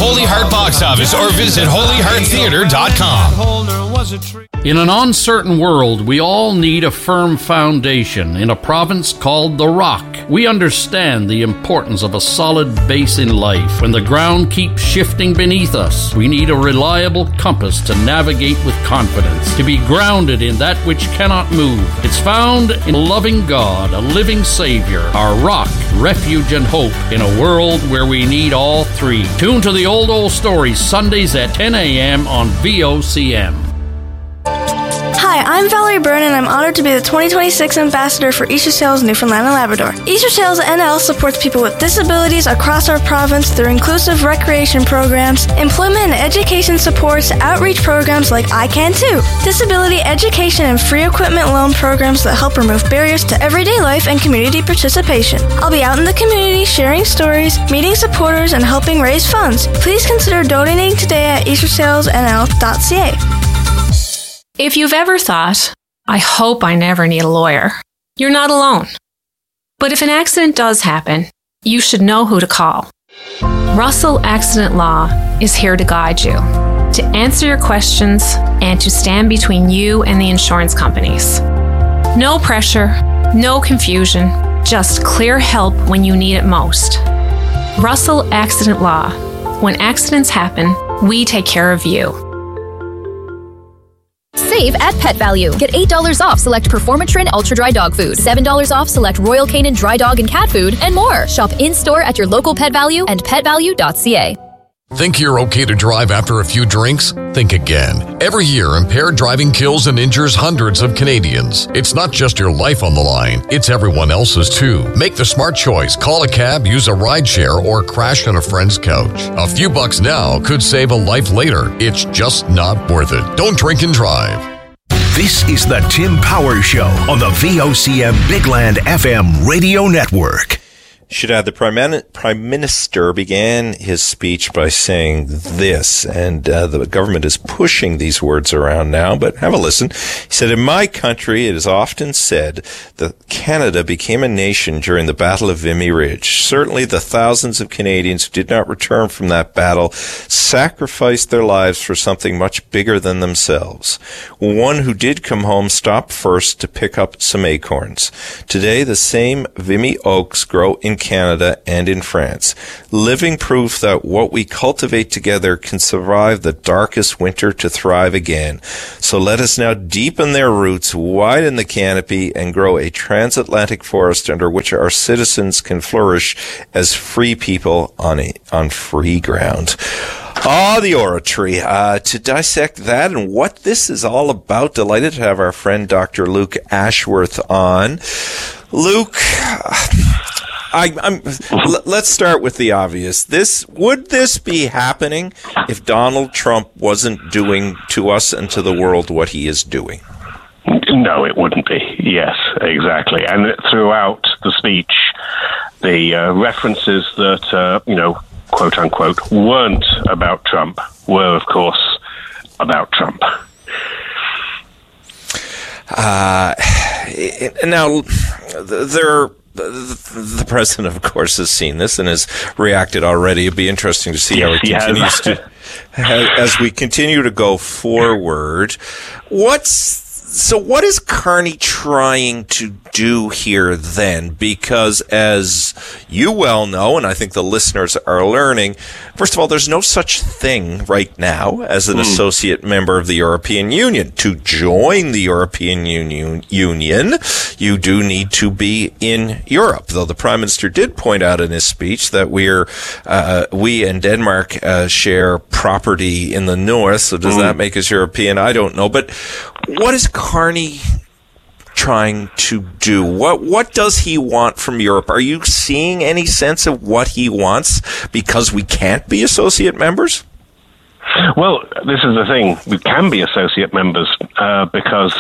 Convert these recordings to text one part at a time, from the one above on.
Holy Heart Box Office or visit holyhearttheater.com. In an uncertain world, we all need a firm foundation. In a province called The Rock, we understand the importance of a solid base in life. When the ground keeps shifting beneath us, we need a reliable compass to navigate with confidence, to be grounded in that which cannot move. It's found in a loving God, a living Savior, our rock, refuge, and hope in a world where we need all three. Tune to the Old Stories Sundays at 10 a.m. on VOCM. Hi, I'm Valerie Byrne, and I'm honored to be the 2026 Ambassador for Easter Sales Newfoundland and Labrador. Easter Sales NL supports people with disabilities across our province through inclusive recreation programs, employment and education supports, outreach programs like I Can Too, disability education and free equipment loan programs that help remove barriers to everyday life and community participation. I'll be out in the community sharing stories, meeting supporters, and helping raise funds. Please consider donating today at eastersalesnl.ca. If you've ever thought, I hope I never need a lawyer, you're not alone. But if an accident does happen, you should know who to call. Russell Accident Law is here to guide you, to answer your questions, and to stand between you and the insurance companies. No pressure, no confusion, just clear help when you need it most. Russell Accident Law. When accidents happen, we take care of you. Save at Pet Value. Get $8 off select Performatrin Ultra Dry Dog Food, $7 off select Royal Canin Dry Dog and Cat Food, and more. Shop in-store at your local Pet Value and petvalue.ca. Think you're okay to drive after a few drinks? Think again. Every year, impaired driving kills and injures hundreds of Canadians. It's not just your life on the line, it's everyone else's too. Make the smart choice. Call a cab, use a rideshare, or crash on a friend's couch. A few bucks now could save a life later. It's just not worth it. Don't drink and drive. This is the Tim Power Show on the VOCM Bigland FM radio network. Should add the Prime Minister began his speech by saying this, and the government is pushing these words around now, but have a listen. He said, "In my country, it is often said that Canada became a nation during the Battle of Vimy Ridge. Certainly the thousands of Canadians who did not return from that battle sacrificed their lives for something much bigger than themselves. One who did come home stopped first to pick up some acorns. Today, the same Vimy oaks grow in Canada and in France, living proof that what we cultivate together can survive the darkest winter to thrive again. So let us now deepen their roots, widen the canopy, and grow a transatlantic forest under which our citizens can flourish as free people on free ground." The oratory. To dissect that and what this is all about, delighted to have our friend Dr. Luke Ashworth on. Luke, let's start with the obvious. Would this be happening if Donald Trump wasn't doing to us and to the world what he is doing? No, it wouldn't be. Yes, exactly. And throughout the speech, the references that, quote unquote, weren't about Trump were, of course, about Trump. Now, the president, of course, has seen this and has reacted already. It'd be interesting to see how it continues as we continue to go forward. What is Carney trying to do here then? Because as you well know, and I think the listeners are learning, first of all, there's no such thing right now as an associate member of the European Union. To join the European Union, you do need to be in Europe, though the Prime Minister did point out in his speech that we and Denmark share property in the north, so does that make us European? I don't know, but what is Carney trying to do? What does he want from Europe? Are you seeing any sense of what he wants because we can't be associate members? Well, this is the thing. We can be associate members because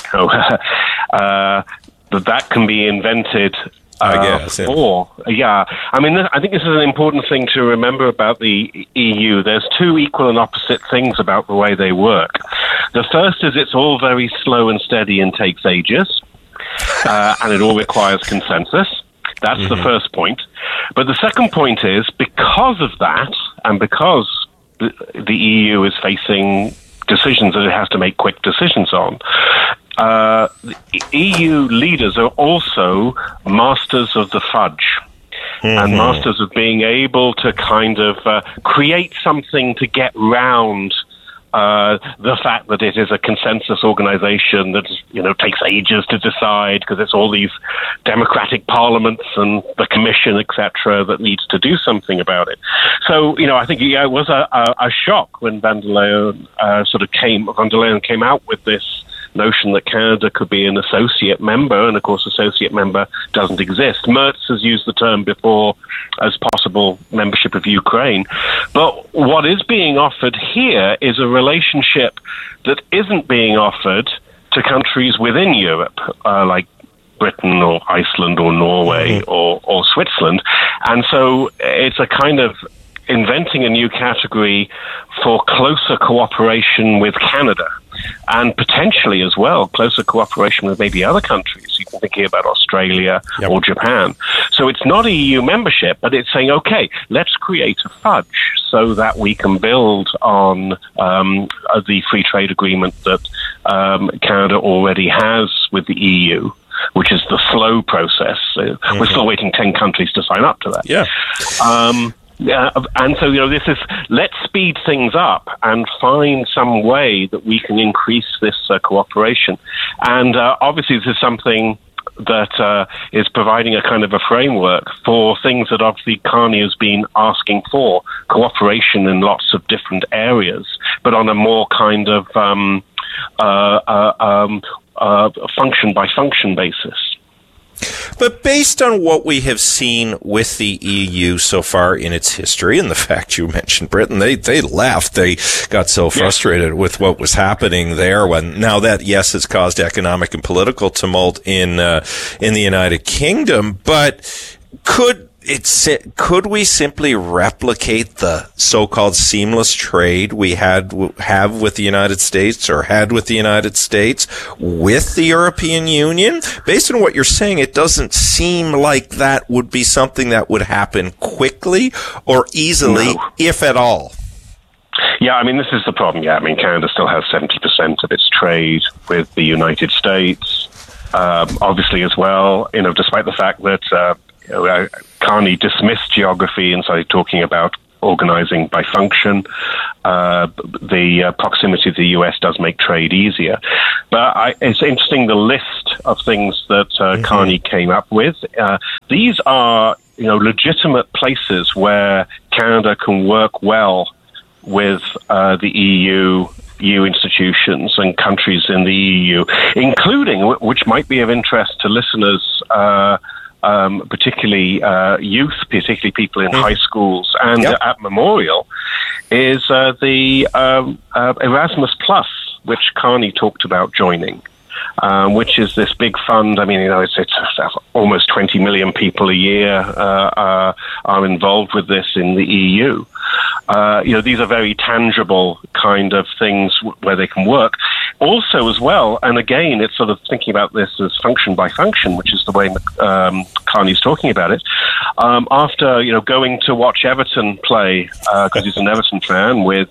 that can be invented. I guess. I think this is an important thing to remember about the EU. There's two equal and opposite things about the way they work. The first is it's all very slow and steady and takes ages, and it all requires consensus. That's the first point. But the second point is, because of that, and because the EU is facing decisions that it has to make quick decisions on, the EU leaders are also masters of the fudge. And masters of being able to kind of create something to get round the fact that it is a consensus organization that, takes ages to decide because it's all these democratic parliaments and the commission, etc., that needs to do something about it. So, I think it was a shock when Van der Leyen came out with this notion that Canada could be an associate member, and of course associate member doesn't exist. Merz has used the term before as possible membership of Ukraine. But what is being offered here is a relationship that isn't being offered to countries within Europe, like Britain or Iceland or Norway or Switzerland. And so it's a kind of inventing a new category for closer cooperation with Canada, and potentially as well closer cooperation with maybe other countries. You can think here about Australia or Japan. So it's not EU membership, but it's saying, okay, let's create a fudge so that we can build on the free trade agreement that Canada already has with the EU, which is the slow process. We're still waiting 10 countries to sign up to that. And so, this is, let's speed things up and find some way that we can increase this cooperation. And obviously this is something that is providing a kind of a framework for things that obviously Carney has been asking for, cooperation in lots of different areas, but on a more kind of function-by-function basis. But based on what we have seen with the EU so far in its history, and the fact you mentioned Britain, they left. They got so frustrated with what was happening there. Now that, yes, has caused economic and political tumult in the United Kingdom, but could we simply replicate the so-called seamless trade we have with the United States or had with the United States with the European Union? Based on what you're saying, it doesn't seem like that would be something that would happen quickly or easily, if at all. Yeah, I mean, this is the problem. Yeah, I mean, Canada still has 70% of its trade with the United States. Obviously, as well, despite the fact that Carney dismissed geography and started talking about organizing by function. The proximity to the US does make trade easier. But it's interesting, the list of things that Carney came up with. These are, legitimate places where Canada can work well with the EU institutions and countries in the EU, including, which might be of interest to listeners, particularly youth, particularly people in high schools and at Memorial, is the Erasmus Plus, which Carney talked about joining, which is this big fund. I mean, it's almost 20 million people a year are involved with this in the EU. These are very tangible kind of things where they can work. Also, as well, and again, it's sort of thinking about this as function by function, which is the way Carney's talking about it. After, going to watch Everton play, because he's an Everton fan, with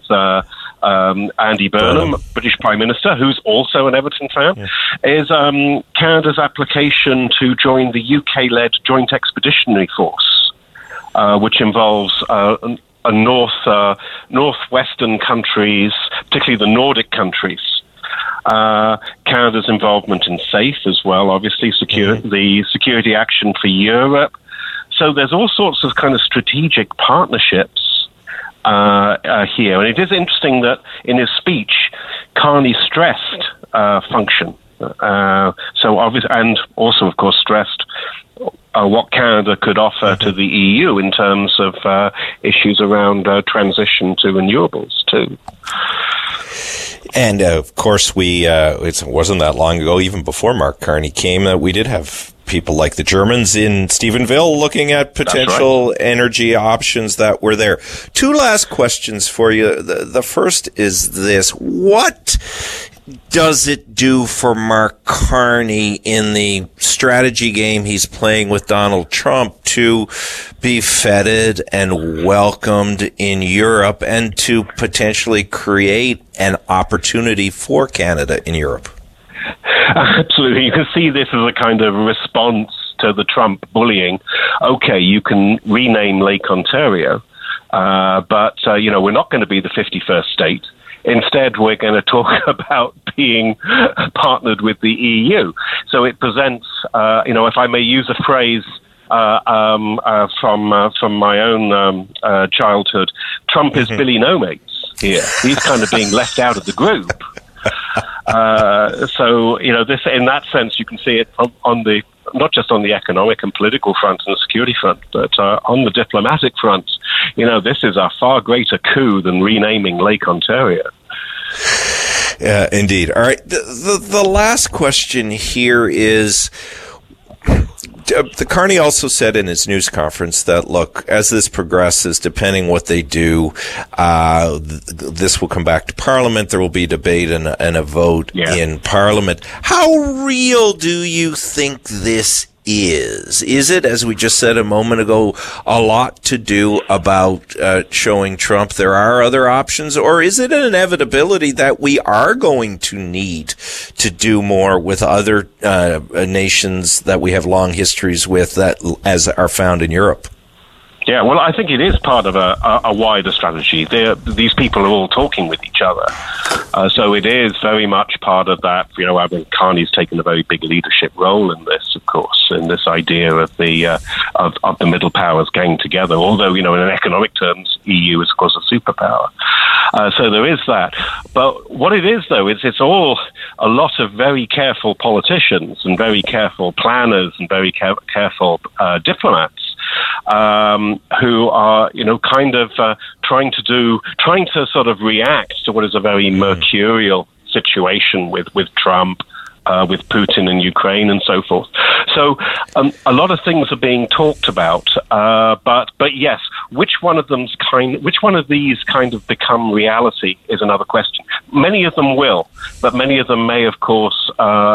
Andy Burnham, British Prime Minister, who's also an Everton fan, is Canada's application to join the UK-led Joint Expeditionary Force, which involves northwestern countries, particularly the Nordic countries. Canada's involvement in SAFE as well, obviously, the Security Action for Europe. So there's all sorts of kind of strategic partnerships here. And it is interesting that in his speech, Carney stressed function. So obviously, and also, of course, stressed what Canada could offer to the EU in terms of issues around transition to renewables, too. And, of course, it wasn't that long ago, even before Mark Carney came, that we did have people like the Germans in Stephenville looking at potential energy options that were there. Two last questions for you. The first is this. What does it do for Mark Carney in the strategy game he's playing with Donald Trump to be feted and welcomed in Europe and to potentially create an opportunity for Canada in Europe? Absolutely. You can see this as a kind of response to the Trump bullying. Okay, you can rename Lake Ontario, but we're not going to be the 51st state. Instead, we're going to talk about being partnered with the EU. So it presents, if I may use a phrase from my own childhood, Trump is Billy No Mates here. He's kind of being left out of the group. This, in that sense, you can see it on the not just on the economic and political front and the security front, but on the diplomatic front. This is a far greater coup than renaming Lake Ontario. Indeed. All right. The last question here is, the Carney also said in his news conference that, look, as this progresses, depending what they do, this will come back to Parliament. There will be debate and a vote in Parliament. How real do you think this is? Is it, as we just said a moment ago, a lot to do about showing Trump there are other options, or is it an inevitability that we are going to need to do more with other nations that we have long histories with, that as are found in Europe? Yeah, well, I think it is part of a wider strategy. These people are all talking with each other. So it is very much part of that. I mean, Carney's taken a very big leadership role in this, of course, in this idea of the of the middle powers getting together. Although, in economic terms, EU is, of course, a superpower. So there is that. But what it is, though, is it's all a lot of very careful politicians and very careful planners and very careful diplomats who are, kind of trying to sort of react to what is a very mercurial situation with Trump, with Putin in Ukraine and so forth. So a lot of things are being talked about, but yes, which one of these kind of become reality is another question. Many of them will, but many of them may, of course,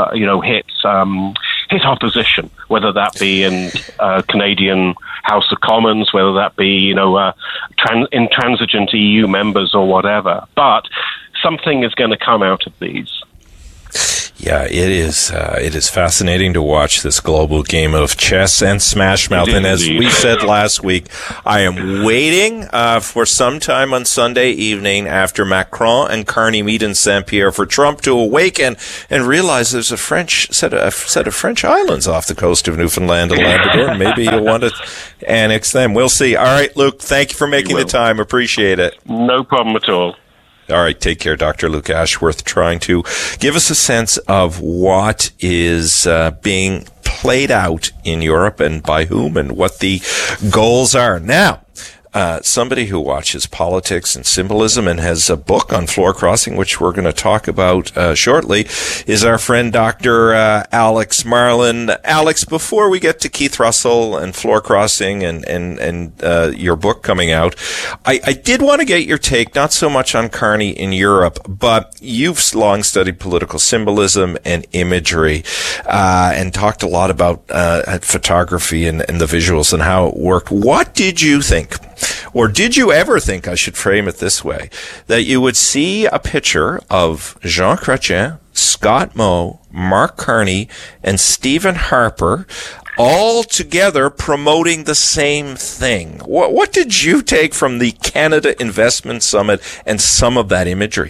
hit opposition, whether that be in Canadian House of Commons, whether that be intransigent EU members or whatever. But something is going to come out of these. Yeah, it is. It is fascinating to watch this global game of chess and smash mouth. And as we said last week, I am waiting for some time on Sunday evening after Macron and Carney meet in Saint-Pierre for Trump to awaken and realize there's a French set of French islands off the coast of Newfoundland and Labrador. Maybe you'll want to annex them. We'll see. All right, Luke, thank you for making the time. Appreciate it. No problem at all. All right, take care, Dr. Luke Ashworth, trying to give us a sense of what is being played out in Europe and by whom and what the goals are. Now, somebody who watches politics and symbolism and has a book on floor crossing, which we're going to talk about shortly, is our friend Dr. Alex Marlin. Alex, before we get to Keith Russell and floor crossing and your book coming out, I did want to get your take, not so much on Carney in Europe, but you've long studied political symbolism and imagery and talked a lot about photography and the visuals and how it worked. What did you think? Or did you ever think, I should frame it this way, that you would see a picture of Jean Chrétien, Scott Moe, Mark Carney, and Stephen Harper all together promoting the same thing? What did you take from the Canada Investment Summit and some of that imagery?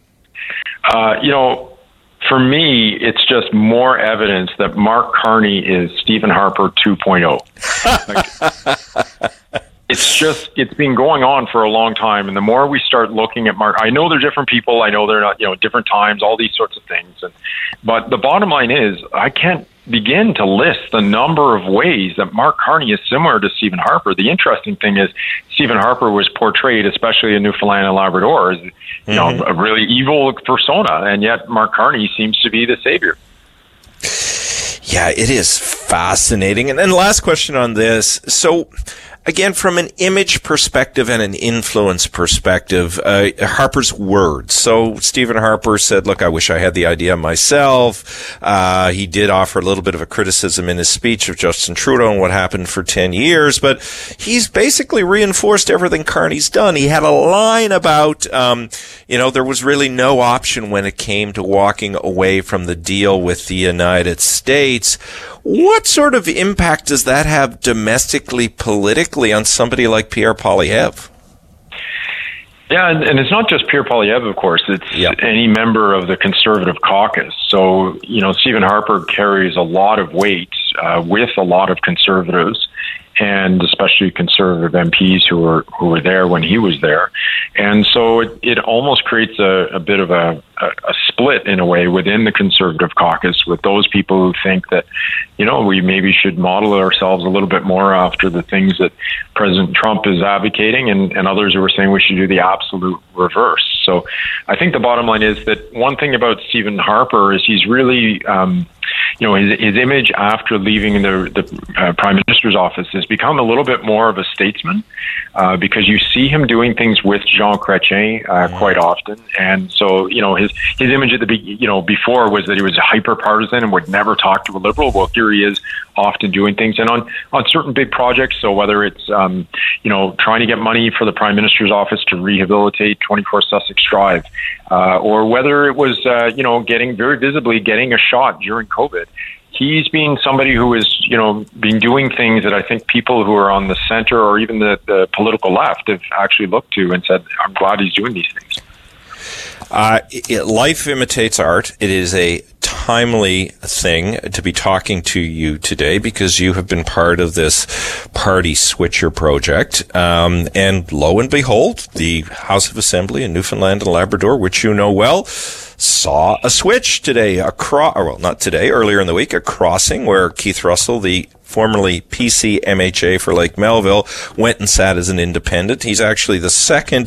For me, it's just more evidence that Mark Carney is Stephen Harper 2.0. It's been going on for a long time. And the more we start looking at Mark, I know they're different people. I know they're not, different times, all these sorts of things. But the bottom line is, I can't begin to list the number of ways that Mark Carney is similar to Stephen Harper. The interesting thing is, Stephen Harper was portrayed, especially in Newfoundland and Labrador, as, a really evil persona. And yet Mark Carney seems to be the savior. Yeah, it is fascinating. And then last question on this. So, again, from an image perspective and an influence perspective, Harper's words. So Stephen Harper said, look, I wish I had the idea myself. He did offer a little bit of a criticism in his speech of Justin Trudeau and what happened for 10 years, but he's basically reinforced everything Carney's done. He had a line about, there was really no option when it came to walking away from the deal with the United States. What sort of impact does that have domestically, politically on somebody like Pierre Poilievre? Yeah, and it's not just Pierre Poilievre, of course. It's any member of the Conservative caucus. So, Stephen Harper carries a lot of weight with a lot of Conservatives, and especially Conservative MPs who were there when he was there. And so it almost creates a bit of a split in a way within the Conservative caucus, with those people who think that, we maybe should model ourselves a little bit more after the things that President Trump is advocating, and others who are saying we should do the absolute reverse. So I think the bottom line is that one thing about Stephen Harper is he's really, his image after leaving the Prime Minister's office has become a little bit more of a statesman, because you see him doing things with Jean Chrétien quite often. And so, his image at the before was that he was hyper partisan and would never talk to a Liberal. Well, here he is often doing things, and on certain big projects. So whether it's trying to get money for the Prime Minister's office to rehabilitate 24 Sussex Drive, or whether it was getting very visibly getting a shot during COVID. He's been somebody who has, been doing things that I think people who are on the center or even the political left have actually looked to and said, I'm glad he's doing these things. Life imitates art. It is a timely thing to be talking to you today because you have been part of this party switcher project. And lo and behold, the House of Assembly in Newfoundland and Labrador, which you know well, saw a switch today, earlier in the week, a crossing where Keith Russell, the formerly PC MHA for Lake Melville, went and sat as an independent. He's actually the second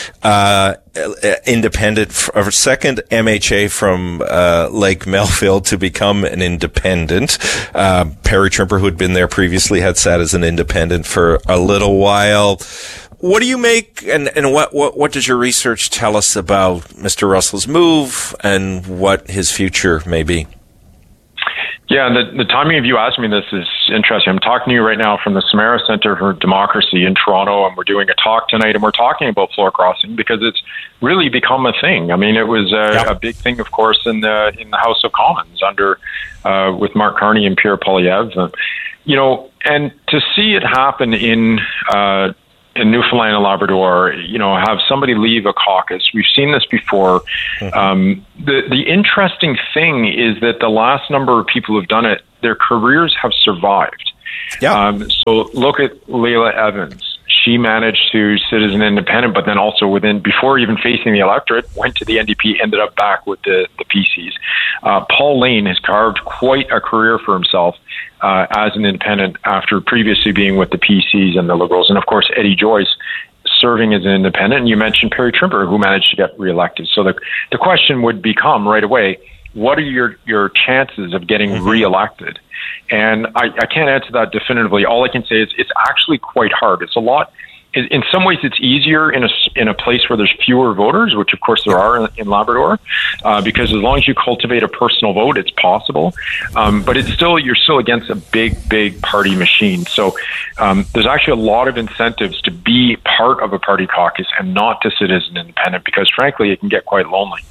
second MHA from Lake Melville to become an independent. Perry Trimper, who had been there previously, had sat as an independent for a little while. What do you make, and what does your research tell us about Mr. Russell's move and what his future may be? Yeah, the timing of you asking me this is interesting. I'm talking to you right now from the Samara Center for Democracy in Toronto, and we're doing a talk tonight, and we're talking about floor crossing because it's really become a thing. I mean, it was a big thing, of course, in the House of Commons under with Mark Carney and Pierre Poilievre, and to see it happen in Newfoundland and Labrador, have somebody leave a caucus. We've seen this before. Mm-hmm. The interesting thing is that the last number of people who've done it, their careers have survived. Yeah. So look at Leila Evans. She managed to sit as an independent, but then also before even facing the electorate, went to the NDP, ended up back with the PCs. Paul Lane has carved quite a career for himself as an independent after previously being with the PCs and the Liberals. And of course, Eddie Joyce serving as an independent. And you mentioned Perry Trimper, who managed to get reelected. So the question would become right away, what are your chances of getting reelected? And I can't answer that definitively. All I can say is it's actually quite hard. It's a lot. In some ways, it's easier in a place where there's fewer voters, which of course there are in Labrador, because as long as you cultivate a personal vote, it's possible. But you're still against a big party machine. So there's actually a lot of incentives to be part of a party caucus and not to sit as an independent, because frankly, it can get quite lonely.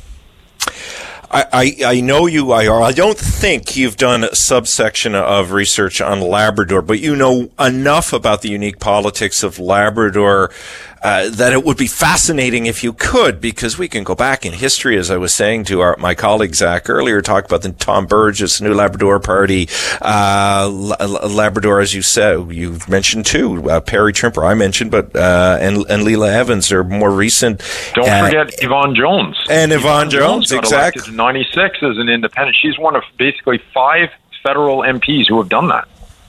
I know you, IR. I don't think you've done a subsection of research on Labrador, but you know enough about the unique politics of Labrador that it would be fascinating if you could, because we can go back in history, as I was saying to my colleague Zach earlier, talk about the Tom Burgess New Labrador Party, Labrador, as you said, you've mentioned too, Perry Trimper, I mentioned, but and Leila Evans are more recent. Don't forget Yvonne Jones. And Yvonne Jones, got exactly. elected in 96 as an independent. She's one of basically 5 federal MPs who have done that.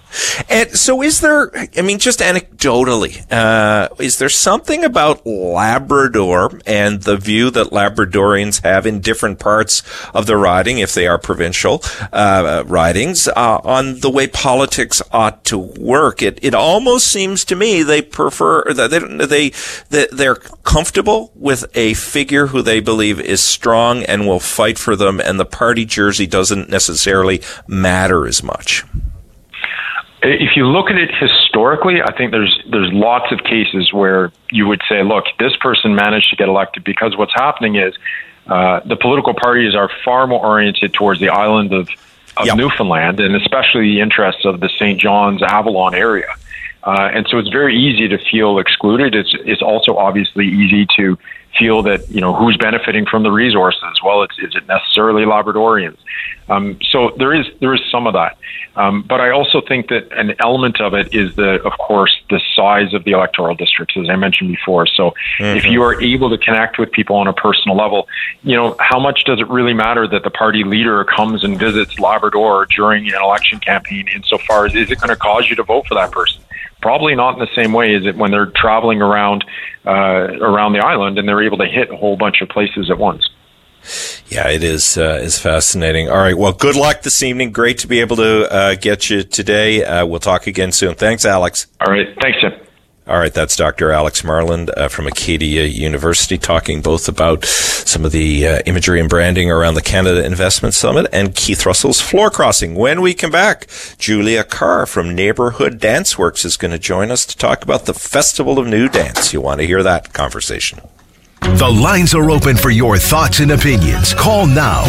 And so is there, I mean, just anecdotally, is there something about Labrador and the view that Labradorians have in different parts of the riding, if they are provincial ridings, on the way politics ought to work? It almost seems to me they prefer, they're comfortable with a figure who they believe is strong and will fight for them, and the party jersey doesn't necessarily matter as much. If you look at it historically, I think there's lots of cases where you would say, look, this person managed to get elected because what's happening is the political parties are far more oriented towards the island of Newfoundland, and especially the interests of the St. John's, Avalon area. And so it's very easy to feel excluded. It's also obviously easy to feel that, who's benefiting from the resources? Well, is it necessarily Labradorians? So there is some of that. But I also think that an element of it is of course, the size of the electoral districts, as I mentioned before. So if you are able to connect with people on a personal level, how much does it really matter that the party leader comes and visits Labrador during an election campaign insofar as, is it going to cause you to vote for that person? Probably not in the same way as it when they're traveling around the island and they're able to hit a whole bunch of places at once. Yeah, it is fascinating. All right, well, good luck this evening. Great to be able to get you today. We'll talk again soon. Thanks, Alex. All right, thanks, Jim. All right, that's Dr. Alex Marland from Acadia University, talking both about some of the imagery and branding around the Canada Investment Summit and Keith Russell's Floor Crossing. When we come back, Julia Carr from Neighborhood Dance Works is going to join us to talk about the Festival of New Dance. You want to hear that conversation. The lines are open for your thoughts and opinions. Call now,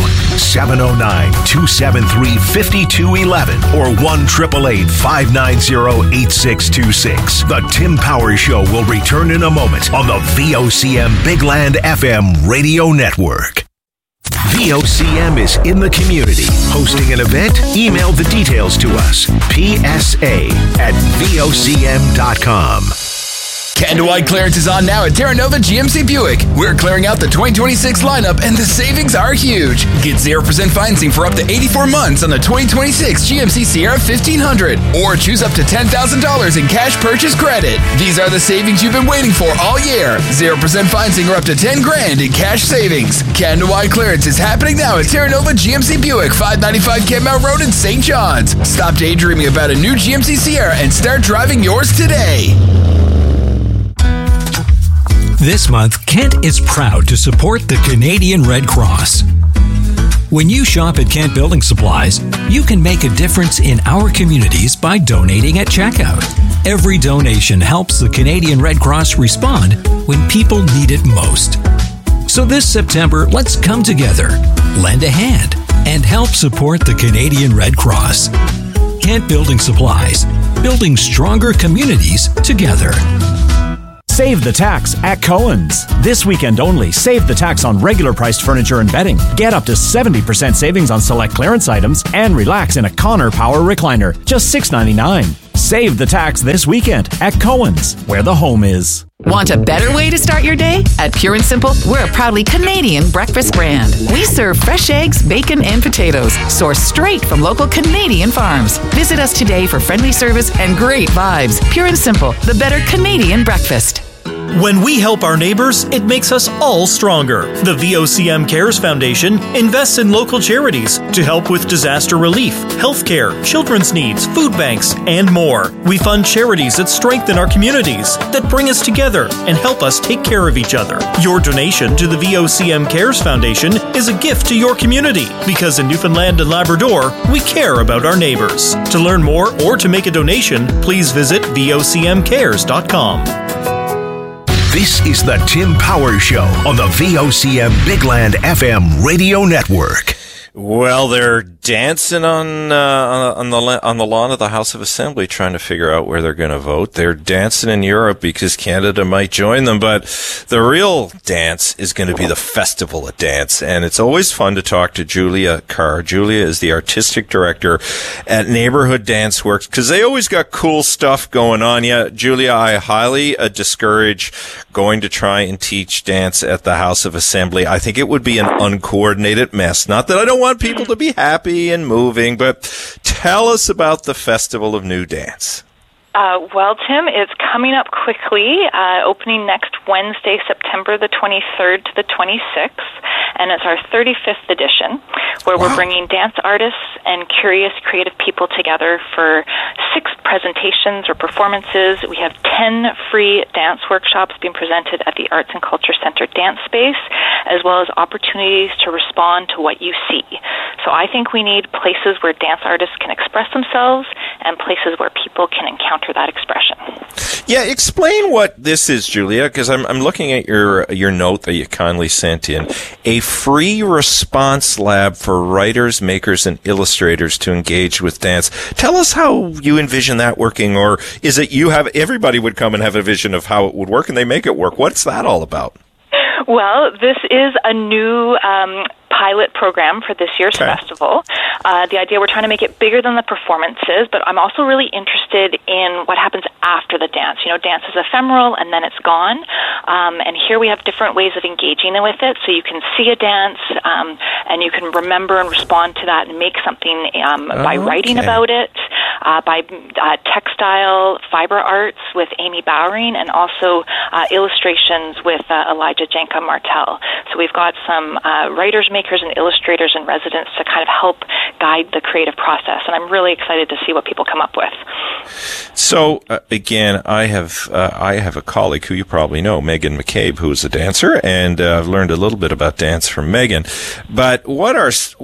709-273-5211 or 1-888-590-8626. The Tim Powers Show will return in a moment on the VOCM Big Land FM radio network. VOCM is in the community. Hosting an event? Email the details to us. PSA@VOCM.com. Canada-wide clearance is on now at Terra Nova GMC Buick. We're clearing out the 2026 lineup and the savings are huge. Get 0% financing for up to 84 months on the 2026 GMC Sierra 1500 or choose up to $10,000 in cash purchase credit. These are the savings you've been waiting for all year. 0% financing or up to $10,000 in cash savings. Canada-wide clearance is happening now at Terra Nova GMC Buick, 595 Kentmount Road in St. John's. Stop daydreaming about a new GMC Sierra and start driving yours today. This month, Kent is proud to support the Canadian Red Cross. When you shop at Kent Building Supplies, you can make a difference in our communities by donating at checkout. Every donation helps the Canadian Red Cross respond when people need it most. So this September, let's come together, lend a hand, and help support the Canadian Red Cross. Kent Building Supplies, building stronger communities together. Save the tax at Cohen's. This weekend only, save the tax on regular priced furniture and bedding. Get up to 70% savings on select clearance items and relax in a Connor Power recliner. Just $6.99. Save the tax this weekend at Cohen's, where the home is. Want a better way to start your day? At Pure and Simple, we're a proudly Canadian breakfast brand. We serve fresh eggs, bacon, and potatoes, sourced straight from local Canadian farms. Visit us today for friendly service and great vibes. Pure and Simple, the better Canadian breakfast. When we help our neighbors, it makes us all stronger. The VOCM Cares Foundation invests in local charities to help with disaster relief, healthcare, children's needs, food banks, and more. We fund charities that strengthen our communities, that bring us together and help us take care of each other. Your donation to the VOCM Cares Foundation is a gift to your community, because in Newfoundland and Labrador, we care about our neighbors. To learn more or to make a donation, please visit vocmcares.com. This is the Tim Powers Show on the VOCM Big Land FM radio network. Well, they're dancing on the lawn of the House of Assembly, trying to figure out where they're going to vote. They're dancing in Europe because Canada might join them, but the real dance is going to be the Festival of Dance, and it's always fun to talk to Julia Carr. Julia is the artistic director at Neighborhood Dance Works, because they always got cool stuff going on. Yeah, Julia, I highly discourage going to try and teach dance at the House of Assembly. I think it would be an uncoordinated mess. Not that I don't want people to be happy happy and moving, but tell us about the Festival of New Dance. Well, Tim, it's coming up quickly, opening next Wednesday, September the 23rd to the 26th, and it's our 35th edition, where we're bringing dance artists and curious creative people together for 6 presentations or performances. We have 10 free dance workshops being presented at the Arts and Culture Center Dance Space, as well as opportunities to respond to what you see. So I think we need places where dance artists can express themselves and places where people can encounter that expression. Yeah, explain what this is, Julia, because I'm looking at your note that you kindly sent in. A free response lab for writers, makers, and illustrators to engage with dance. Tell us how you envision that working, or is it everybody would come and have a vision of how it would work and they make it work? What's that all about? Well, this is a new pilot program for this year's festival. The idea, we're trying to make it bigger than the performances, but I'm also really interested in what happens after the dance. You know, dance is ephemeral and then it's gone. And here we have different ways of engaging with it. So you can see a dance and you can remember and respond to that and make something by writing about it, by textile fiber arts with Amy Bowering, and also illustrations with Elijah Janka Martel. So we've got some writers, makers, and illustrators in residence to kind of help guide the creative process. And I'm really excited to see what people come up with. So, again, I have a colleague who you probably know, Megan McCabe, who is a dancer, and I've learned a little bit about dance from Megan. But what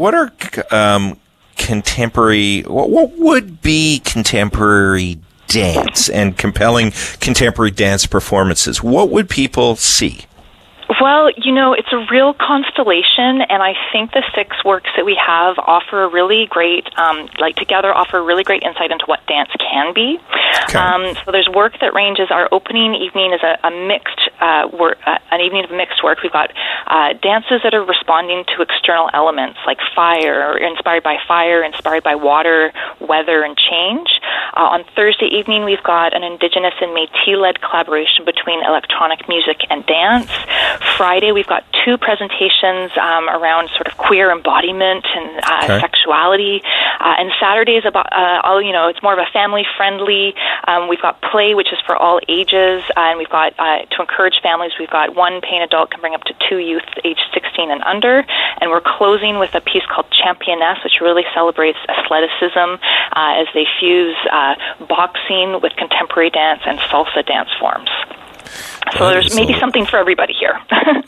would be contemporary dance and compelling contemporary dance performances? What would people see? Well, you know, it's a real constellation, and I think the 6 works that we have offer a really great, offer really great insight into what dance can be. Okay. So there's work that ranges. Our opening evening is a mixed an evening of mixed work. We've got dances that are responding to external elements like fire, or inspired by water, weather, and change. On Thursday evening, we've got an Indigenous and Métis-led collaboration between electronic music and dance. Friday, we've got 2 presentations around sort of queer embodiment and sexuality. And Saturday is about, it's more of a family-friendly. We've got play, which is for all ages, and we've got, to encourage families, we've got 1 paying adult can bring up to 2 youth aged 16 and under. And we're closing with a piece called Championess, which really celebrates athleticism as they fuse boxing with contemporary dance and salsa dance forms. So there's maybe something for everybody here.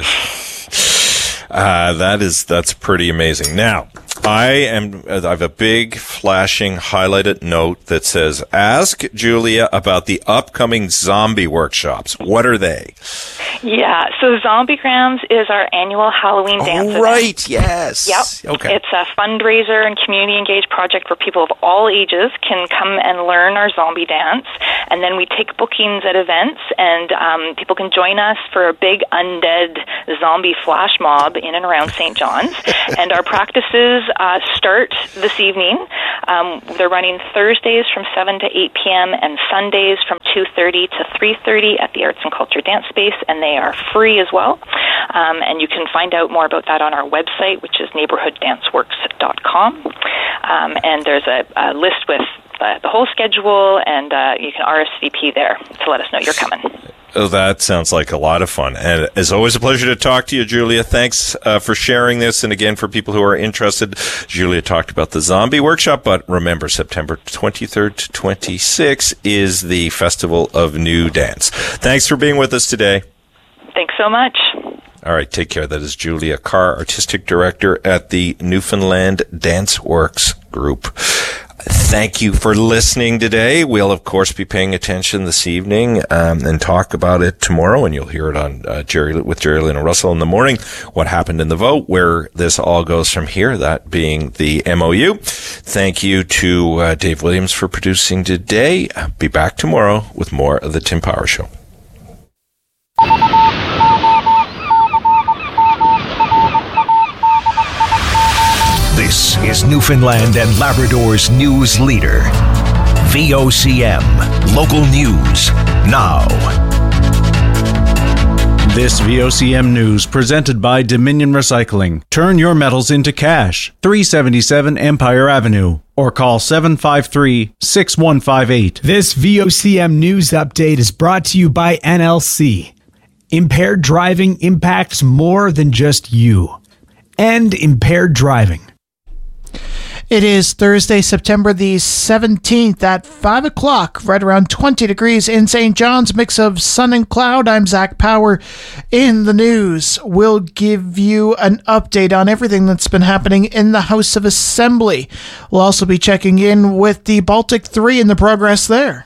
That's pretty amazing. Now, I have a big flashing highlighted note that says, ask Julia about the upcoming zombie workshops. What are they? Yeah, so Zombiegrams is our annual Halloween dance event. Right, yes. Yep. Okay. It's a fundraiser and community engaged project where people of all ages can come and learn our zombie dance. And then we take bookings at events, and people can join us for a big undead zombie flash mob in and around St. John's. And our practices start this evening. They're running Thursdays from 7 to 8 p.m. and Sundays from 2:30 to 3:30 at the Arts and Culture Dance Space, and they are free as well. And you can find out more about that on our website, which is neighborhooddanceworks.com. And there's a list with the whole schedule, and you can RSVP there to let us know you're coming. Oh, that sounds like a lot of fun. And it's always a pleasure to talk to you, Julia. Thanks for sharing this. And again, for people who are interested, Julia talked about the zombie workshop, but remember, September 23rd to 26th is the Festival of New Dance. Thanks for being with us today. Thanks so much. All right, take care. That is Julia Carr, Artistic Director at the Newfoundland Dance Works Group. Thank you for listening today. We'll, of course, be paying attention this evening and talk about it tomorrow, and you'll hear it on with Jerry Lynn and Russell in the morning, what happened in the vote, where this all goes from here, that being the MOU. Thank you to Dave Williams for producing today. Be back tomorrow with more of the Tim Power Show. This is Newfoundland and Labrador's news leader. VOCM. Local news now. This VOCM news presented by Dominion Recycling. Turn your metals into cash. 377 Empire Avenue. Or call 753-6158. This VOCM news update is brought to you by NLC. Impaired driving impacts more than just you. End impaired driving. It is Thursday, September the 17th at 5 o'clock, right around 20 degrees in St. John's, mix of sun and cloud. I'm Zach Power. In the news, we'll give you an update on everything that's been happening in the House of Assembly. We'll also be checking in with the Baltic 3 and the progress there.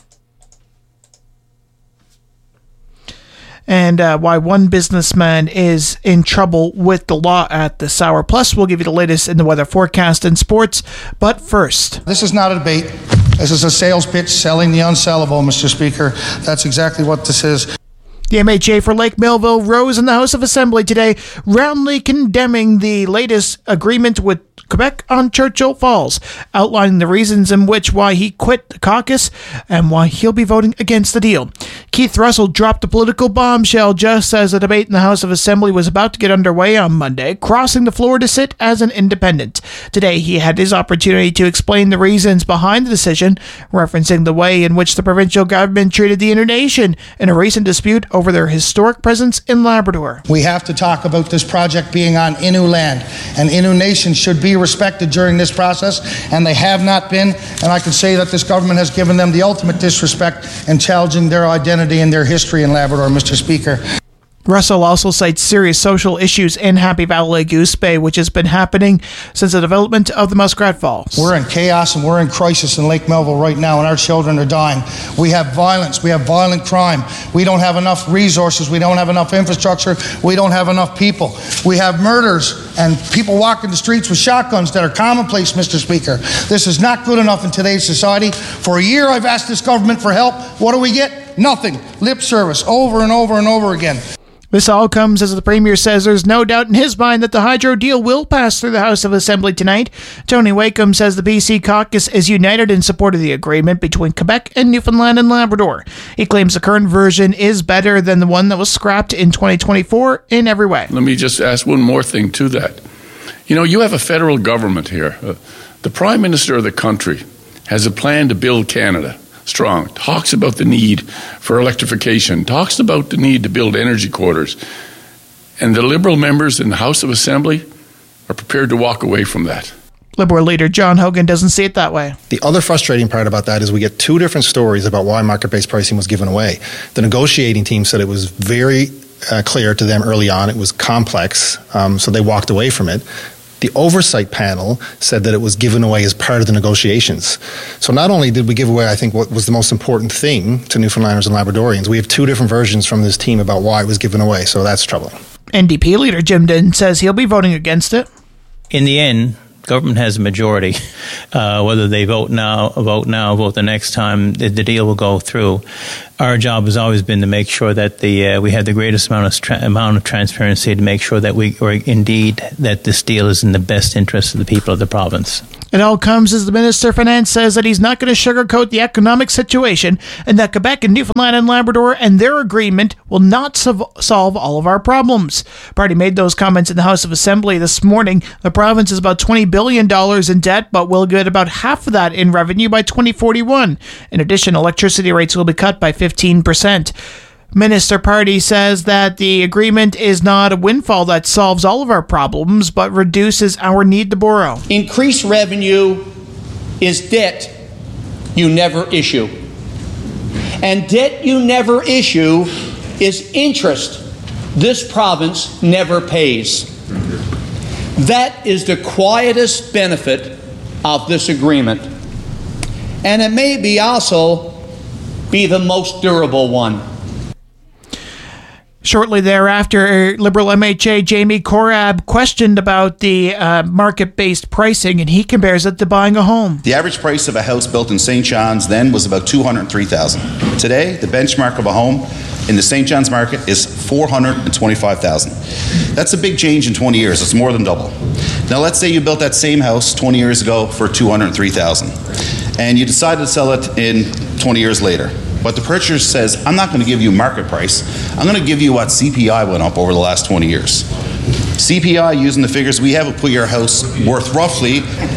And why one businessman is in trouble with the law at this hour. Plus, we'll give you the latest in the weather forecast and sports. But first, this is not a debate. This is a sales pitch selling the unsellable, Mr. Speaker. That's exactly what this is. The MHA for Lake Melville rose in the House of Assembly today, roundly condemning the latest agreement with Quebec on Churchill Falls, outlining the reasons in which why he quit the caucus and why he'll be voting against the deal. Keith Russell dropped a political bombshell just as the debate in the House of Assembly was about to get underway on Monday, crossing the floor to sit as an independent. Today, he had his opportunity to explain the reasons behind the decision, referencing the way in which the provincial government treated the Innu Nation in a recent dispute over their historic presence in Labrador. We have to talk about this project being on Innu land, and Innu Nation should be respected during this process, and they have not been, and I can say that this government has given them the ultimate disrespect in challenging their identity and their history in Labrador, Mr. Speaker. Russell also cites serious social issues in Happy Valley Goose Bay, which has been happening since the development of the Muskrat Falls. We're in chaos and we're in crisis in Lake Melville right now, and our children are dying. We have violence. We have violent crime. We don't have enough resources. We don't have enough infrastructure. We don't have enough people. We have murders and people walking the streets with shotguns that are commonplace, Mr. Speaker. This is not good enough in today's society. For a year, I've asked this government for help. What do we get? Nothing. Lip service over and over and over again. This all comes as the Premier says there's no doubt in his mind that the hydro deal will pass through the House of Assembly tonight. Tony Wakeham says the BC caucus is united in support of the agreement between Quebec and Newfoundland and Labrador. He claims the current version is better than the one that was scrapped in 2024 in every way. Let me just ask one more thing to that. You know, you have a federal government here. The Prime Minister of the country has a plan to build Canada strong, talks about the need for electrification, talks about the need to build energy corridors. And the Liberal members in the House of Assembly are prepared to walk away from that. Liberal leader John Hogan doesn't see it that way. The other frustrating part about that is we get two different stories about why market-based pricing was given away. The negotiating team said it was very clear to them early on. It was complex, so they walked away from it. The oversight panel said that it was given away as part of the negotiations. So not only did we give away, I think, what was the most important thing to Newfoundlanders and Labradorians, we have two different versions from this team about why it was given away, so that's troubling. NDP leader Jim Dinn says he'll be voting against it. In the end, government has a majority. Whether they vote now, vote the next time, the deal will go through. Our job has always been to make sure that we have the greatest amount of transparency to make sure that that this deal is in the best interest of the people of the province. It all comes as the Minister of Finance says that he's not going to sugarcoat the economic situation and that Quebec and Newfoundland and Labrador and their agreement will not solve all of our problems. Party made those comments in the House of Assembly this morning. The province is about $20 billion in debt, but will get about half of that in revenue by 2041. In addition, electricity rates will be cut by 15%. Minister Party says that the agreement is not a windfall that solves all of our problems, but reduces our need to borrow. Increased revenue is debt you never issue. And debt you never issue is interest this province never pays. That is the quietest benefit of this agreement. And it may be also be the most durable one. Shortly thereafter, Liberal MHA Jamie Korab questioned about the market-based pricing, and he compares it to buying a home. The average price of a house built in St. John's then was about $203,000. Today, the benchmark of a home in the St. John's market is $425,000. That's a big change in 20 years. It's more than double. Now, let's say you built that same house 20 years ago for $203,000, and you decided to sell it in 20 years later. But the purchaser says, I'm not going to give you market price. I'm going to give you what CPI went up over the last 20 years. CPI, using the figures we have, would put your house worth roughly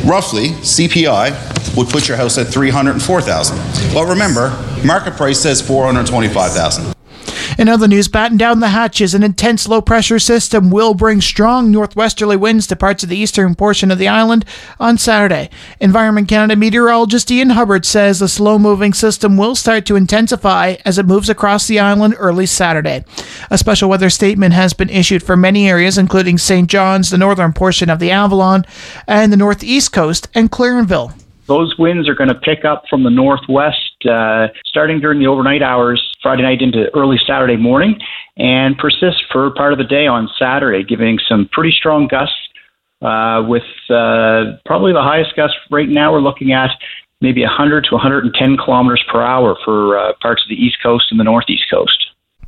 CPI would put your house at $304,000. Well, remember, market price says $425,000. In other news, batten down the hatches. An intense low-pressure system will bring strong northwesterly winds to parts of the eastern portion of the island on Saturday. Environment Canada meteorologist Ian Hubbard says the slow-moving system will start to intensify as it moves across the island early Saturday. A special weather statement has been issued for many areas, including St. John's, the northern portion of the Avalon, and the northeast coast, and Clarenville. Those winds are going to pick up from the northwest starting during the overnight hours, Friday night into early Saturday morning, and persist for part of the day on Saturday, giving some pretty strong gusts with probably the highest gust right now we're looking at maybe 100 to 110 kilometers per hour for parts of the east coast and the northeast coast.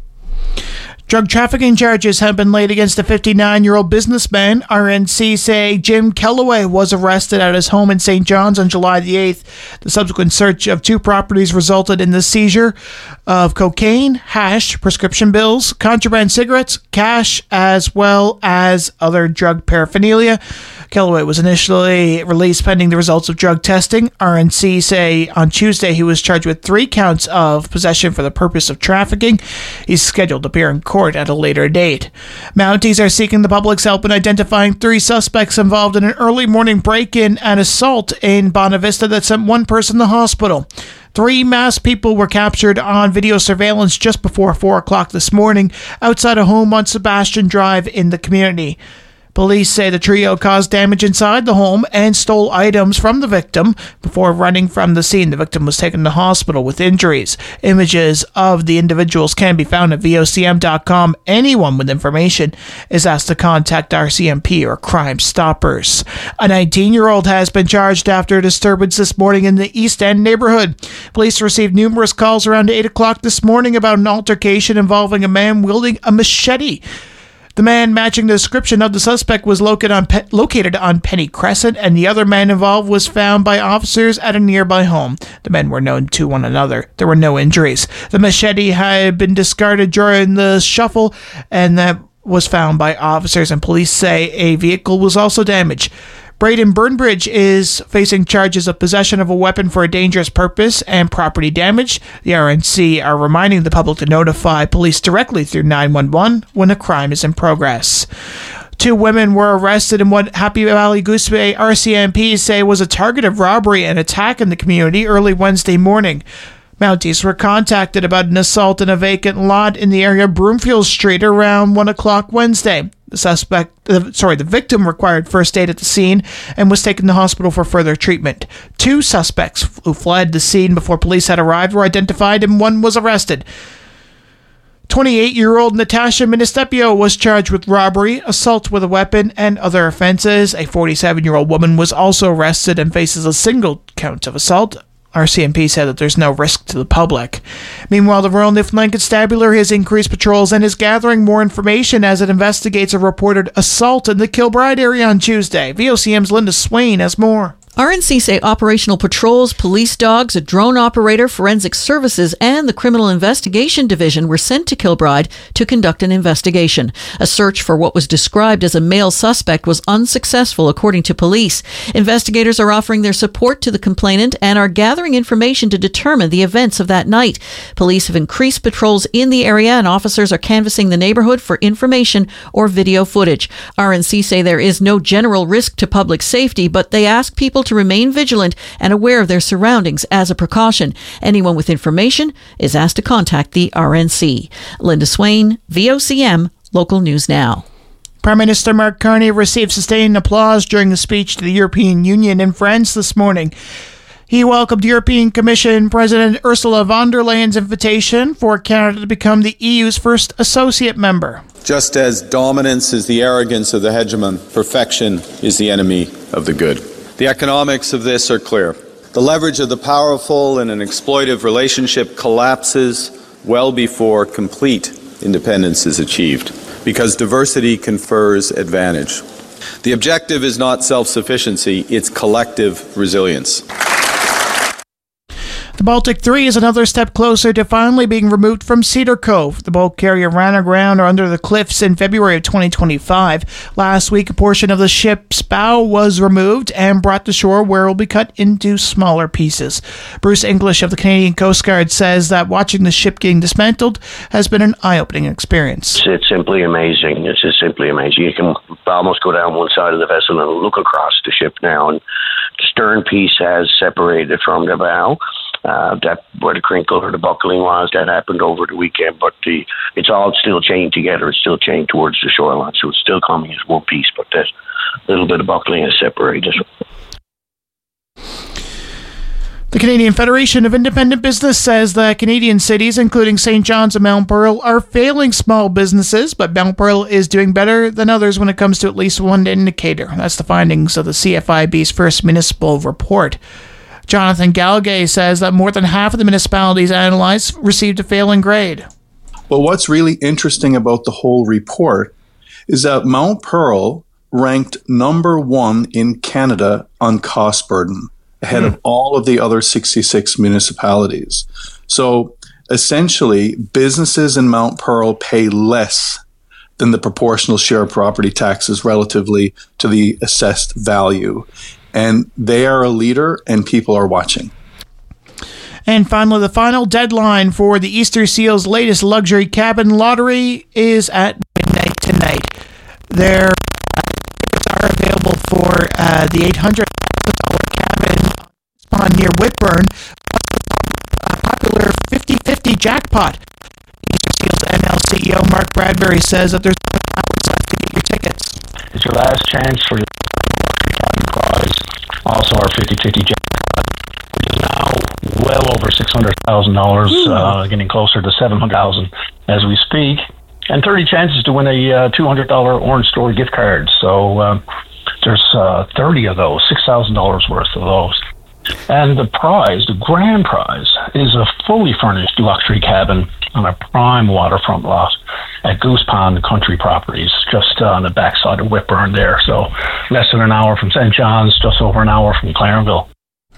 Drug trafficking charges have been laid against a 59-year-old businessman. RNC say Jim Kellaway was arrested at his home in St. John's on July the 8th. The subsequent search of two properties resulted in the seizure of cocaine, hash, prescription bills, contraband cigarettes, cash, as well as other drug paraphernalia. Kellaway was initially released pending the results of drug testing. RNC say on Tuesday he was charged with 3 counts of possession for the purpose of trafficking. He's scheduled to appear in court at a later date. Mounties are seeking the public's help in identifying 3 suspects involved in an early morning break-in and assault in Bonavista that sent 1 person to the hospital. 3 masked people were captured on video surveillance just before 4 o'clock this morning outside a home on Sebastian Drive in the community. Police say the trio caused damage inside the home and stole items from the victim before running from the scene. The victim was taken to hospital with injuries. Images of the individuals can be found at vocm.com. Anyone with information is asked to contact RCMP or Crime Stoppers. A 19-year-old has been charged after a disturbance this morning in the East End neighborhood. Police received numerous calls around 8 o'clock this morning about an altercation involving a man wielding a machete. The man matching the description of the suspect was located on Penny Crescent, and the other man involved was found by officers at a nearby home. The men were known to one another. There were no injuries. The machete had been discarded during the scuffle, and that was found by officers, and police say a vehicle was also damaged. Braden Burnbridge is facing charges of possession of a weapon for a dangerous purpose and property damage. The RNC are reminding the public to notify police directly through 911 when a crime is in progress. 2 women were arrested in what Happy Valley Goose Bay RCMP say was a target of robbery and attack in the community early Wednesday morning. Mounties were contacted about an assault in a vacant lot in the area of Broomfield Street around 1 o'clock Wednesday. The victim required first aid at the scene and was taken to hospital for further treatment. 2 suspects who fled the scene before police had arrived were identified and 1 was arrested. 28-year-old Natasha Ministepio was charged with robbery, assault with a weapon, and other offenses. A 47-year-old woman was also arrested and faces a single count of assault. RCMP said that there's no risk to the public. Meanwhile, the Royal Newfoundland Constabulary has increased patrols and is gathering more information as it investigates a reported assault in the Kilbride area on Tuesday. VOCM's Linda Swain has more. RNC say operational patrols, police dogs, a drone operator, forensic services, and the Criminal Investigation Division were sent to Kilbride to conduct an investigation. A search for what was described as a male suspect was unsuccessful, according to police. Investigators are offering their support to the complainant and are gathering information to determine the events of that night. Police have increased patrols in the area and officers are canvassing the neighborhood for information or video footage. RNC say there is no general risk to public safety, but they ask people to remain vigilant and aware of their surroundings as a precaution. Anyone with information is asked to contact the RNC. Linda Swain, VOCM, Local News Now. Prime Minister Mark Carney received sustained applause during a speech to the European Union in France this morning. He welcomed European Commission President Ursula von der Leyen's invitation for Canada to become the EU's first associate member. Just as dominance is the arrogance of the hegemon, perfection is the enemy of the good. The economics of this are clear. The leverage of the powerful in an exploitive relationship collapses well before complete independence is achieved, because diversity confers advantage. The objective is not self-sufficiency, it's collective resilience. The Baltic 3 is another step closer to finally being removed from Cedar Cove. The bulk carrier ran aground or under the cliffs in February of 2025. Last week, a portion of the ship's bow was removed and brought to shore, where it will be cut into smaller pieces. Bruce English of the Canadian Coast Guard says that watching the ship getting dismantled has been an eye-opening experience. It's simply amazing. It's just simply amazing. You can almost go down one side of the vessel and look across the ship now, and the stern piece has separated from the bow. That where the crinkle or the buckling was, that happened over the weekend, but it's all still chained together. It's still chained towards the shoreline, so it's still coming as one piece, but that little bit of buckling has separated. The Canadian Federation of Independent Business says that Canadian cities, including St. John's and Mount Pearl, are failing small businesses, but Mount Pearl is doing better than others when it comes to at least one indicator. That's the findings of the CFIB's first municipal report. Jonathan Galgay says that more than half of the municipalities analyzed received a failing grade. But what's really interesting about the whole report is that Mount Pearl ranked number 1 in Canada on cost burden, ahead of all of the other 66 municipalities. So essentially, businesses in Mount Pearl pay less than the proportional share of property taxes relatively to the assessed value. And they are a leader, and people are watching. And finally, the final deadline for the Easter Seal's latest luxury cabin lottery is at midnight tonight. Their tickets are available for the $800,000 cabin spawn near Whitburn, a popular 50-50 jackpot. Easter Seal's NL CEO Mark Bradbury says that there's hours left to get your tickets. It's your last chance for your prize. Also, our 50-50 jackpot, which is now well over $600,000, getting closer to $700,000 as we speak, and 30 chances to win a $200 Orange Store gift card. So there's 30 of those, $6,000 worth of those. And the prize, the grand prize, is a fully furnished luxury cabin on a prime waterfront lot at Goose Pond Country Properties, just on the backside of Whitburn there. So less than an hour from St. John's, just over an hour from Clarenville.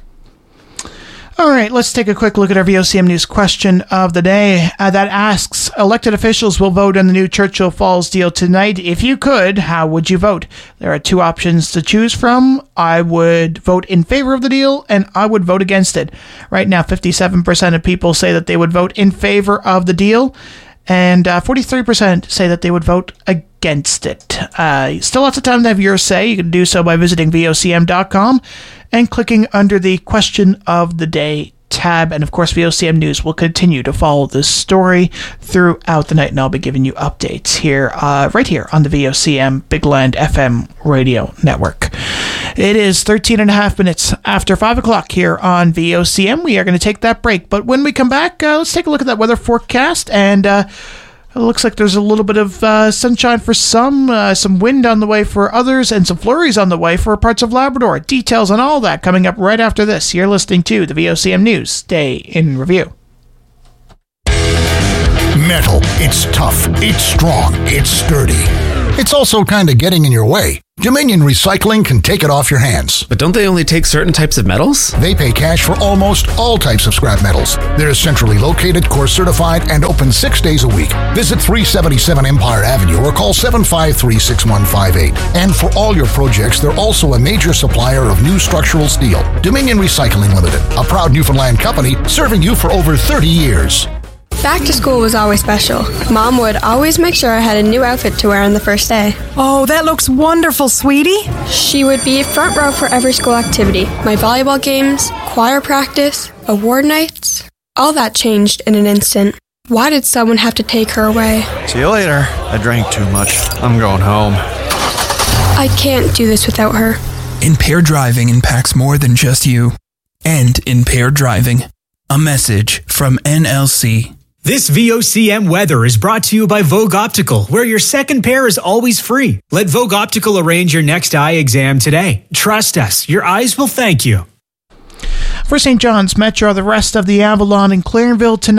All right, let's take a quick look at our VOCM News question of the day that asks, elected officials will vote on the new Churchill Falls deal tonight. If you could, how would you vote? There are 2 options to choose from. I would vote in favor of the deal, and I would vote against it. Right now, 57% of people say that they would vote in favor of the deal, and 43% say that they would vote against it. Still lots of time to have your say. You can do so by visiting VOCM.com and clicking under the Question of the Day tab. And of course, VOCM News will continue to follow this story throughout the night, and I'll be giving you updates here, right here on the VOCM Big Land FM radio network. It is 13 and a half minutes after 5 o'clock here on VOCM. We are going to take that break, but when we come back, let's take a look at that weather forecast. And it looks like there's a little bit of sunshine for some wind on the way for others, and some flurries on the way for parts of Labrador. Details on all that coming up right after this. You're listening to the VOCM News Day in Review. Metal. It's tough. It's strong. It's sturdy. It's also kind of getting in your way. Dominion Recycling can take it off your hands. But don't they only take certain types of metals? They pay cash for almost all types of scrap metals. They're centrally located, course certified, and open 6 days a week. Visit 377 Empire Avenue or call 753-6158. And for all your projects, they're also a major supplier of new structural steel. Dominion Recycling Limited, a proud Newfoundland company serving you for over 30 years. Back to school was always special. Mom would always make sure I had a new outfit to wear on the first day. Oh, that looks wonderful, sweetie. She would be front row for every school activity. My volleyball games, choir practice, award nights. All that changed in an instant. Why did someone have to take her away? See you later. I drank too much. I'm going home. I can't do this without her. Impaired driving impacts more than just you. End impaired driving. A message from NLC. This VOCM weather is brought to you by Vogue Optical, where your second pair is always free. Let Vogue Optical arrange your next eye exam today. Trust us, your eyes will thank you. For St. John's Metro, the rest of the Avalon and Clarenville tonight,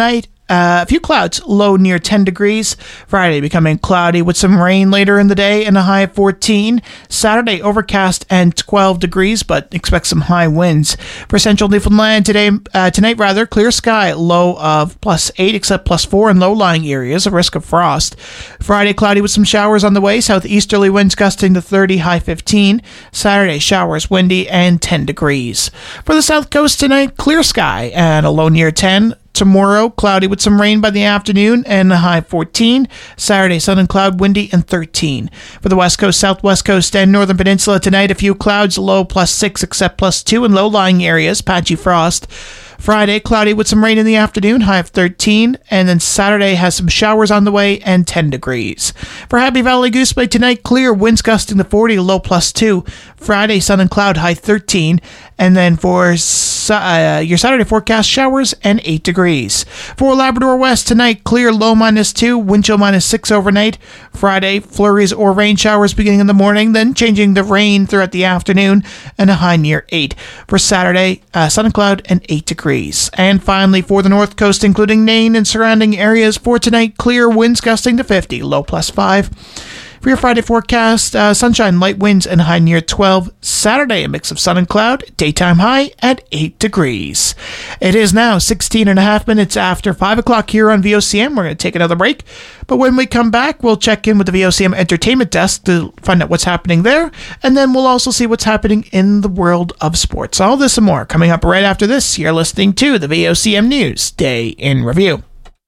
a few clouds, low near 10 degrees. Friday becoming cloudy with some rain later in the day and a high of 14. Saturday overcast and 12 degrees, but expect some high winds. For central Newfoundland tonight, clear sky, low of +8 except +4 in low-lying areas, a risk of frost. Friday cloudy with some showers on the way, southeasterly winds gusting to 30, high 15. Saturday showers, windy and 10 degrees. For the south coast tonight, clear sky and a low near 10. Tomorrow, cloudy with some rain by the afternoon and a high 14. Saturday, sun and cloud, windy and 13. For the west coast, southwest coast, and northern peninsula tonight, a few clouds, low +6 except +2 in low-lying areas, patchy frost. Friday, cloudy with some rain in the afternoon, high of 13. And then Saturday has some showers on the way and 10 degrees. For Happy Valley Goose Bay tonight, clear, winds gusting to 40, low +2. Friday, sun and cloud, high 13. And then for your Saturday forecast, showers and 8 degrees. For Labrador West tonight, clear, low -2, wind chill -6 overnight. Friday, flurries or rain showers beginning in the morning, then changing to rain throughout the afternoon and a high near 8. For Saturday, sun and cloud and 8 degrees. And finally, for the north coast, including Nain and surrounding areas, for tonight, clear, winds gusting to 50, low +5. For your Friday forecast, sunshine, light winds, and high near 12. Saturday, a mix of sun and cloud, daytime high at 8 degrees. It is now 16 and a half minutes after 5 o'clock here on VOCM. We're going to take another break. But when we come back, we'll check in with the VOCM Entertainment Desk to find out what's happening there. And then we'll also see what's happening in the world of sports. All this and more coming up right after this. You're listening to the VOCM News Day in Review.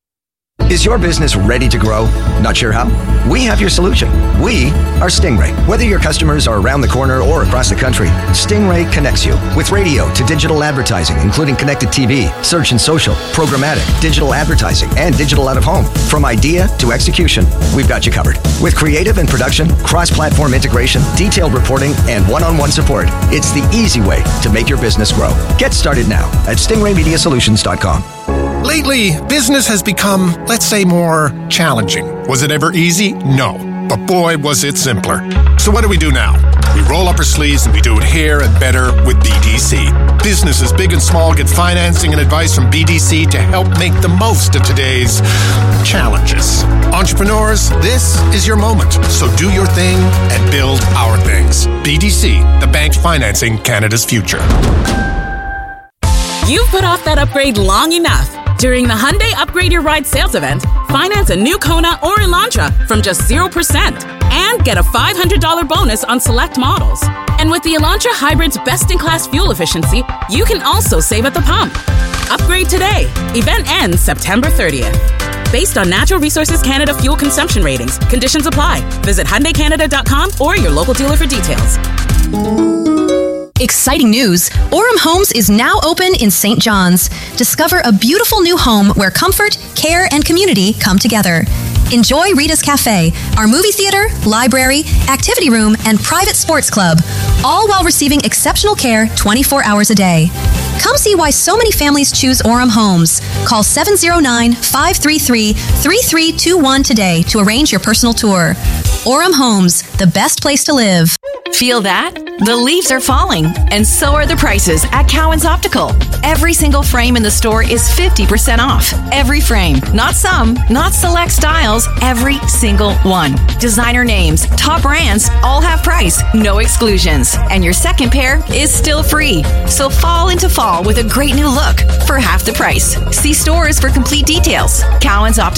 Is your business ready to grow? Not sure how? We have your solution. We are Stingray. Whether your customers are around the corner or across the country, Stingray connects you with radio to digital advertising, including connected TV, search and social, programmatic, digital advertising, and digital out-of-home. From idea to execution, we've got you covered. With creative and production, cross-platform integration, detailed reporting, and one-on-one support, it's the easy way to make your business grow. Get started now at stingraymediasolutions.com. Lately, business has become, let's say, more challenging. Was it ever easy? No. But boy, was it simpler. So what do we do now? We roll up our sleeves and we do it here and better with BDC. Businesses big and small get financing and advice from BDC to help make the most of today's challenges. Entrepreneurs, this is your moment. So do your thing and build our things. BDC, the bank financing Canada's future. You've put off that upgrade long enough. During the Hyundai Upgrade Your Ride sales event, finance a new Kona or Elantra from just 0% and get a $500 bonus on select models. And with the Elantra Hybrid's best-in-class fuel efficiency, you can also save at the pump. Upgrade today. Event ends September 30th. Based on Natural Resources Canada fuel consumption ratings, conditions apply. Visit HyundaiCanada.com or your local dealer for details. Exciting news! Orem Homes is now open in St. John's. Discover a beautiful new home where comfort, care, and community come together. Enjoy Rita's Cafe, our movie theater, library, activity room, and private sports club, all while receiving exceptional care 24 hours a day. Come see why so many families choose Orem Homes. Call 709-533-3321 today to arrange your personal tour. Orem Homes, the best place to live. Feel that? The leaves are falling, and so are the prices at Cowan's Optical. Every single frame in the store is 50% off. Every frame. Not some, not select styles, every single one. Designer names, top brands, all have price, no exclusions. And your second pair is still free. So fall into fall with a great new look for half the price. See stores for complete details. Cowan's Optical.